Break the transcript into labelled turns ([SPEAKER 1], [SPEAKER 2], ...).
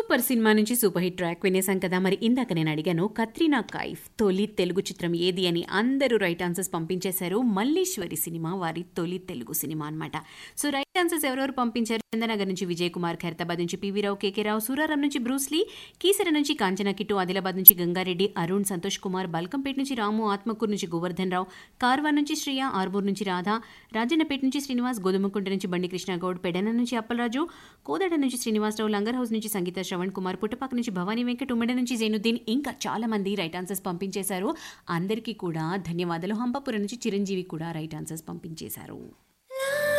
[SPEAKER 1] Super cinema నుంచి super hit track వినేసాం కదా. మరి ఇందాక నేను అడిగాను కత్రినా కైఫ్ తొలి తెలుగు చిత్రం ఏది అని. అందరూ రైట్ ఆన్సర్స్ పంపించేశారు. మల్లీశ్వరి సినిమా వారి తొలి తెలుగు సినిమా అన్నమాట. సో రైట్ ఆన్సర్స్ ఎవరెవరు పంపించారు? చందనగర్ నుంచి విజయ్ కుమార్, ఖైరతాబాద్ నుంచి పివి రావు, కేకే రావు, సూరారం నుంచి బ్రూస్లీ, కీసర నుంచి కాంచనా కిట్టు, ఆదిలాబాద్ నుంచి గంగారెడ్డి, అరుణ్, సంతోష్ కుమార్, బల్కంపేట నుంచి రాము, ఆత్మకూరు నుంచి గోవర్ధన్ రావు, కార్వాన్ నుంచి శ్రియ, ఆర్మూర్ నుంచి రాధ, రాజన్నపేట నుంచి శ్రీనివాస్, గోధుమకుంట నుంచి బండి కృష్ణగౌడ్, పెడన నుంచి అప్పలరాజు, కోదడ నుంచి శ్రీనివాసరావు, లంగర్ హౌస్ నుంచి సంగీత శ్రవణ్ కుమార్, పుట్టపాక నుంచి భవానీ వెంకట్, ఉమ్మడి నుంచి జైనుద్దీన్, ఇంకా చాలా మంది రైట్ ఆన్సర్స్ పంపించేశారు. అందరికీ కూడా ధన్యవాదాలు. హంపాపురం నుంచి చిరంజీవి కూడా రైట్ ఆన్సర్స్ పంపించేశారు.